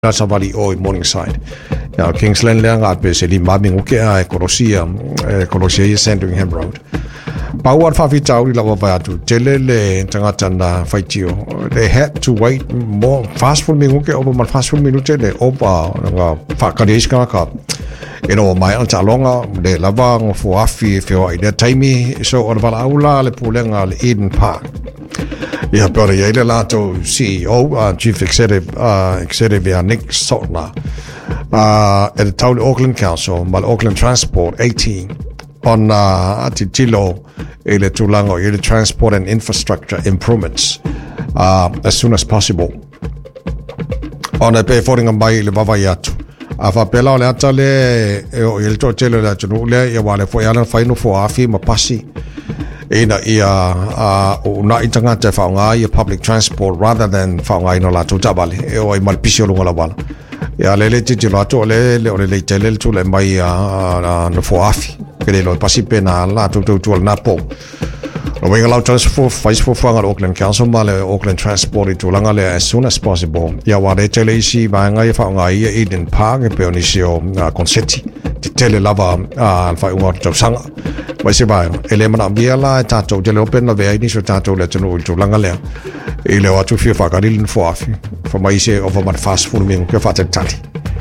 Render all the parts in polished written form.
Savali o Morningside. Ja, Kingsland Leangat basically mapping okay Colosseum Sandringham Road. Power Fafitau Lavatu, Telele, Tangatana, Faitio. They had to wait more fast for me over my fast for minute over Fakadishka Cup. You know, my aunt Alonga, the Lavang for Afi, for the Timey, so on Valaula, the Pulenga, Eden Park. Yeah, but the Yedelato CEO, Chief Executive Nick Sotna, at the Town Auckland Council, but Auckland Transport 18 on Titilo, the Tulango, the transport and infrastructure improvements as soon as possible. On the pay for the Bay Vavayatu. Afapela le atale il totele la tunule ya wale fo yana faino fo afi mapasi ina ia una itanga te faunga ia public transport rather than faunga ino la tutabale e o mal pisio lunga la bala ya le titi la to le tele tu le mai no fo afi ke lo pasi pena la tu na po o wenga la transport face for fanga Auckland Council male Auckland Transport to langa le as soon as possible ya wale tele isi banga ia faunga ia Eden Park pe onisio concetti tele lava fa unga to sanga vai se vai ele mana bia la tato tele open na ve inisio tato le tunu to langa le ile watu fi fa kadilin fo afi for mai se over my fast food me ke fa tati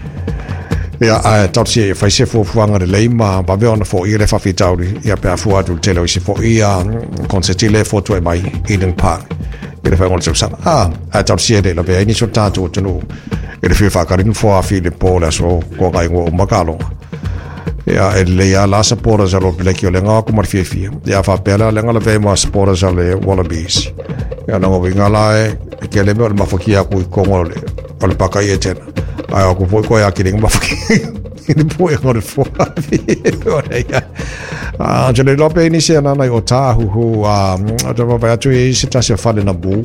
ya totsi fa se fo fuanga de leima ba ve ona fo ile fa fitauri ya pe fu atu tele si fo ia concetti le fo to mai Eden Park ile fa ngol sanga totsi de la ve inisio tato tunu ile fi fa kadilin fo afi de pola so ko ga ngo makalo ya ele ya la supporters alo plekio le nga ko marfiefi ya fa pela le nga le vema supporters ale wallabies ya no winga la ke le ma fokia ku ko ngol le pakai etena ai ko foi ko ya ki ma fokia ni poi ngol fo ya je le lope ni se na o ta hu to va tu e se ta se fa na bu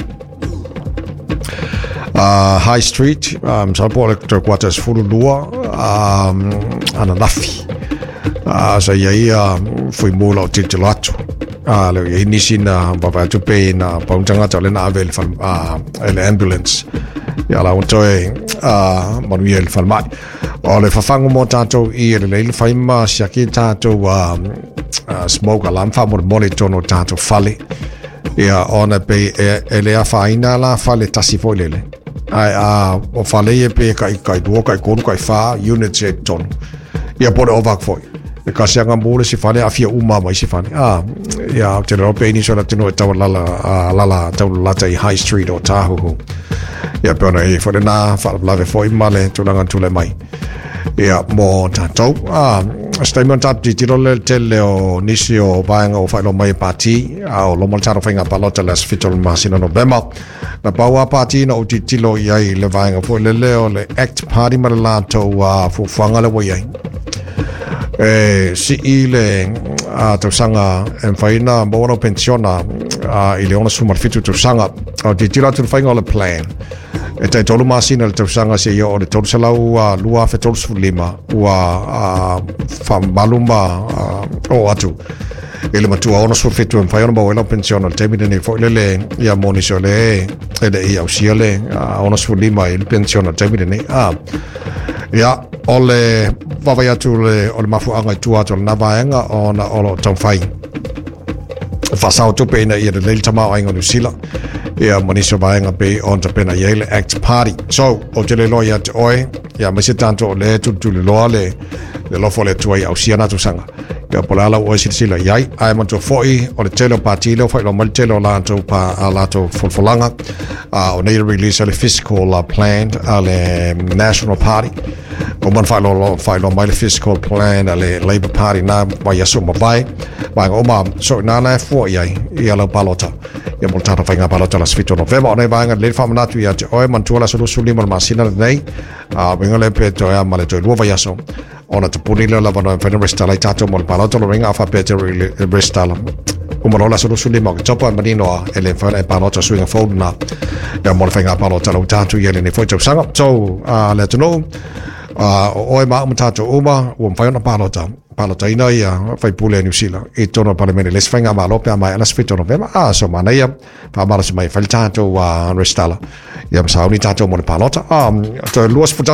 High Street so por le quarters fulu lua ana lafi so ia foi mola o titilo atu le inisina baba tu pe na paunga tole na avel fal el ambulance ya la untoe manuel falmai o le fafango mo tato I le faima siaki tato smoke alarm fa mo monitor no tato fale ya ona pe ele faina la fale tasifo lele ai o fale pe kai do kai kon kai fa unit set ton ya por ovak foi e kasi anga mole si fane afia uma mai si fane ya te ro pe ni so la tino ta la ta High Street o tahu ya pona e for na fa lave foi male tu langa tu le mai ya mo tato statement up di tiro le tele o nisio banga o fa lo mai party o lo mo taro finga palota las fitol masino no bema na bawa party no titilo ya le vanga fo le act party malato fu fanga le way si ile to sanga en faina bono pensiona ile ona sumar fitu to sanga o titilo to finga le plan e te tolu masina te sanga se yo le tolu sala lua fe tolu lima fa malumba o atu ele matu ona so fitu en faina bo le pensiona te mi ne fo le ya moniso le ele ia usiale ona so lima il pensiona te mi ne ya ole vavaya tu le ole mafu anga tu ato na vaenga ona olo tamfai fa sao tu pena ia le tama ainga no sila ia maniso vaenga pe on ta pena yele act party so o te le loya te oi ia mese tanto le tu le loale le lo fole tu ai ausiana tu sanga ia polala o sila yai ai man to foi o le telo party lo foi lo mal telo la to pa ala to folfolanga o nei release le fiscal plan ale national party o man fai lo mai fiscal plan ale Labour Party na vai aso mai vai o ma so na foi ia lo palota ia mo tata fai nga palota la sfito November o nei vai nga le fa manatu ia te oi man tu la solo sulima masina nei venga le peto ia male to lo vai aso ona te punile la vana fai resta la tato mo palota lo ringa fa peto resta la uma rola solo sulima ke topa manino ele fa palota swing fold na ia mo fai nga palota lo tato ia le ne foi to sanga so let to know o ma matato uma o mfai na palota ina ia fai pule New Zealand e tono parlamento les fanga malo pe mai alas fito novema so mana ia pa mara mai fai tato wa restala ia sauni tato mo palota to luas